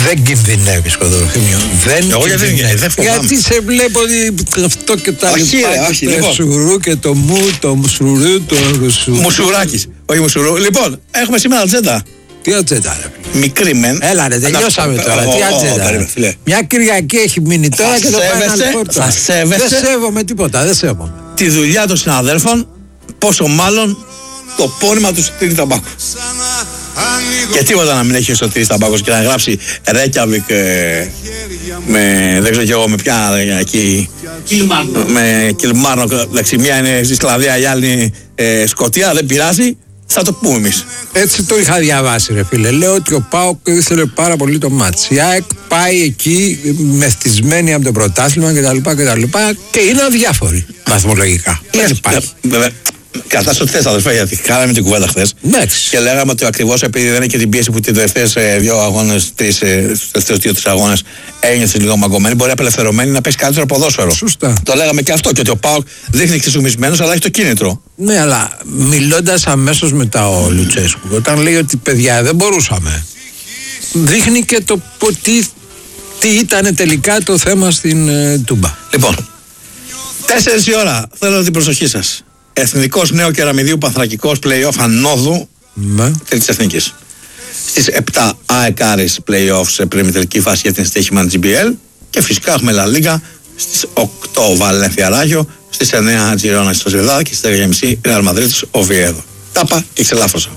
Δεν κινδυνεύει, Κοντοροφήμιο. Εγώ γιατί σε βλέπω αυτό και τα λοιπά. Το σουρού και το μου, το μουσουρού, το ρουσού. Μουσουράκης, όχι μουσουρού. Λοιπόν, έχουμε σήμερα ατζέντα. Τι ατζέντα, ρε. Μικρή μεν. Έλα, ρε, τελειώσαμε τώρα. Τι ατζέντα. Μια Κυριακή έχει μείνει τώρα και το πάει να θα σέβεσαι. Δεν σέβομαι τίποτα, δεν σέβομαι. Τη δουλειά των συναδέλφων, πόσο μάλλον το πόνημα του Σωτήρη Ταμπάκου. Και τίποτα να μην έχει ο Σωτήρης Ταμπάκος και να γράψει Ρέκιαβικ με, δεν ξέρω κι εγώ με ποια εκεί, με Κιλμάρνο, μία είναι στη Σλαβία, η άλλη είναι Σκωτία, δεν πειράζει, θα το πούμε εμείς. Έτσι το είχα διαβάσει, ρε φίλε. Λέω ότι ο ΠΑΟΚ ήθελε πάρα πολύ το μάτς. Η ΑΕΚ πάει εκεί μεθυσμένη από το πρωτάθλημα κτλ. Και είναι αδιάφοροι βαθμολογικά. Δεν υπάρχει. Κατά στο θες, αδερφέ, γιατί κάναμε την κουβέντα χθες. Και λέγαμε ότι ακριβώς επειδή δεν είναι και την πίεση που τις τελευταίες δύο αγώνες, τους τελευταίους δύο-τρεις αγώνες ένιωσε λίγο μαγκωμένη, μπορεί απελευθερωμένη να παίξει καλύτερο ποδόσφαιρο. Σωστά. Το λέγαμε και αυτό. Και ότι ο ΠΑΟΚ δείχνει εξισουμισμένος, αλλά έχει το κίνητρο. Ναι, αλλά μιλώντας αμέσως μετά ο Λουτσέσκου, όταν λέει ότι παιδιά δεν μπορούσαμε, δείχνει και το τι ήταν τελικά το θέμα στην Τούμπα. Λοιπόν, 4 η ώρα θέλω την προσοχή σας. Εθνικός Νέο Κεραμιδίου Πανθρακικός play-off ανόδου της Εθνικής. Στις 7 ΑΕΚ Άρης play-off σε πρεμιτελική φάση για την στοίχημα GBL και φυσικά έχουμε La Liga στις 8 Βαλένθια Ράγιο, στις 9 Τζιρόνα στο Ζεδά και στις 10.30 Ρεάλ Μαδρίτης Οβιέδο. Τάπα και ξελάφρωσα.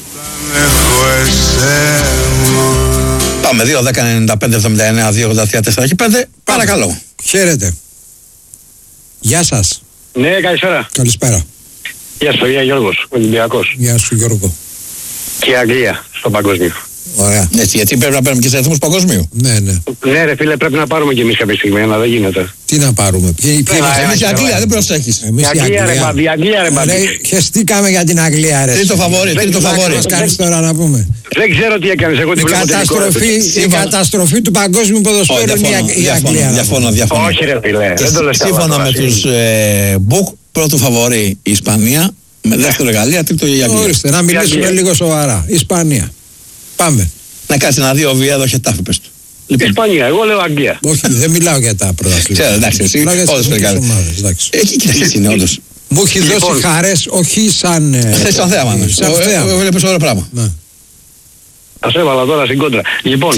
Πάμε 2-10-95-79-2-83-4 και 5. Παρακαλώ. Χαίρετε. Γεια σας. Ναι, καλησπέρα. Καλησπέρα. Γεια σου, Γιώργος, Ολυμπιακός. Γεια σου, Γιώργο. Και Αγγλία στο παγκόσμιο. Ωραία. Έτσι, γιατί πρέπει να παίρνουμε και σε αριθμούς παγκοσμίου. Ναι, ναι. Ναι, ρε φίλε, πρέπει να πάρουμε κι εμείς κάποια στιγμή, αλλά δεν γίνεται. Τι να πάρουμε, εμείς η Αγγλία, δεν προσέχεις. Η Αγγλία, ρε μπαμπή. Χεστήκαμε για την Αγγλία, ρε. Τρίτο φαβόρι. Μας κάνεις τώρα να πούμε. Δεν ξέρω τι έκανες, εγώ την βλέπω η καταστροφή του παγκόσμιου ποδοσφαίρου είναι η Αγγλία. Διαφωνώ. Όχι ρε φίλε, δεν το λες. Σύμφωνα με τους Μπουκ, πρώτο φαβόρι η Ισπανία, με δεύτερο Γαλλία, τρίτο η Αγγλία. Ορίστε, να μιλήσουμε λίγο σοβαρά. Ισπανία. Πάμε. Να κάτσει να δει ο Βιέδο Χετάφη, πες του. Ισπανία, εγώ λέω Αγγλία. Όχι, δεν μιλάω για τα πρωταθλήματα. Ξέρω, εντάξει, εσύ όλες περικάλες. Εκεί κοιτάξτε είναι όντως. Μου έχει δώσει χαρές, όχι σαν... Σαν θέαμα, ναι. Βλέπεις ωραίο πράγμα. Ας έβαλα τώρα στην κόντρα. Λοιπόν,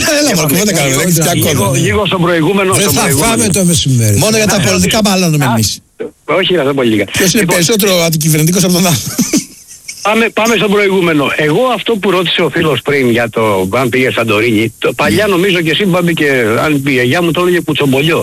λίγο στον προηγούμενο. Δεν θα φάμε το μεσημέρι. Μόνο για τα πολιτικά μπαλώνουμε εμείς. Όχι, δεν πολιτικά. Ποιος είναι περισσότερο αντικυβερνητικός από τον άλλο. Πάμε στον προηγούμενο. Εγώ αυτό που ρώτησε ο φίλος πριν για το αν πήγε Σαντορίνη, παλιά νομίζω και εσύ Μπάμπη και αν πήγε γιά μου το έλεγε Κουτσομπολιό.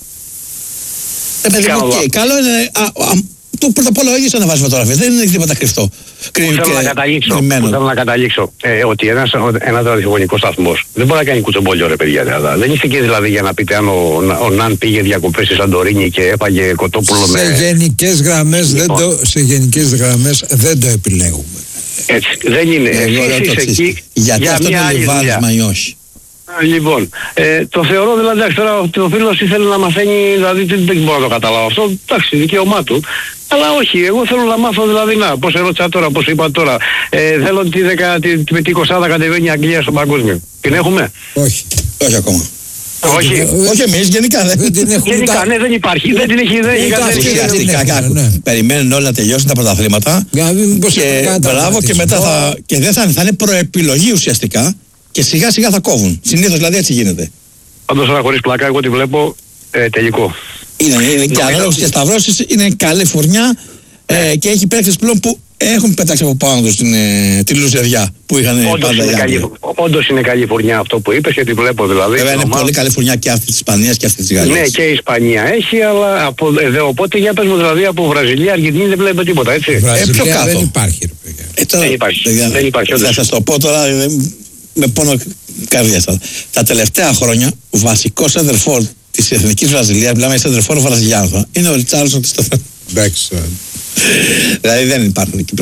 Καλό είναι... Το πρώτα απ' όλα ο ίδιος ανεβάζει φωτογραφίες, δεν είναι τίποτα κρυφτό. Θέλω να καταλήξω ότι ένας ραδιοφωνικός σταθμός δεν μπορεί να κάνει κουτσομπόλιο ρε παιδιά. Δεν είστε εκεί δηλαδή για να πείτε αν ο Ναν πήγε διακοπές στη Σαντορίνη και έπαγε κοτόπουλο με... Σε γενικές γραμμές δεν το επιλέγουμε. Έτσι, δεν είναι. Εσείς εκεί γιατί αυτό είναι λιβάδισμα ή όχι. Λοιπόν, το θεωρώ δηλαδή τώρα ότι ο φίλος ήθελε να μαθαίνει, δηλαδή δεν μπορώ να το καταλάβω αυτό, εντάξει, δικαίωμά του. Αλλά όχι, εγώ θέλω να μάθω δηλαδή πώς ερώτησα τώρα, πώς είπα τώρα. Θέλω με την 20 κατεβαίνει η Αγγλία στο παγκόσμιο. Την έχουμε? Όχι. Όχι ακόμα. Όχι εμείς, γενικά δεν την έχουμε. Γενικά, ναι, δεν υπάρχει. Δεν την έχει ιδέα. Περιμένουν όλα να τελειώσουν τα πρωταθλήματα. Και μπράβο και μετά και δεν θα είναι προεπιλογή ουσιαστικά. Και σιγά σιγά θα κόβουν. Συνήθως δηλαδή έτσι γίνεται. Πάντως τώρα χωρίς πλάκα, εγώ τη βλέπω τελικό. Είναι και ανάλογος και σταυρώσεις, είναι καλή φουρνιά και έχει παίκτες πλέον που έχουν πετάξει από πάνω τους τη λουζεριά που είχαν πάντα οι Άγγλοι. Όντως είναι καλή φουρνιά αυτό που είπες και τη βλέπω δηλαδή. Βέβαια είναι πολύ καλή φουρνιά και αυτή της Ισπανίας και αυτή της Γαλλίας. Ναι, και η Ισπανία έχει, αλλά οπότε για πες μου δηλαδή από Βραζιλία, Αργεντινή δεν βλέπετε τίποτα, έτσι. Πιο κάτω. Δεν υπάρχει. Δεν υπάρχει. Θα σας το πω τώρα με πόνο καρδιάς. Τα τελευταία χρόνια ο βασικός σέντερφορ της Εθνικής Βραζιλίας, μιλάμε για σέντερφορ βραζιλιάνο, είναι ο Ριτσάρλσον της Τοφέ. Εντάξει. Δηλαδή δεν υπάρχουν εκεί.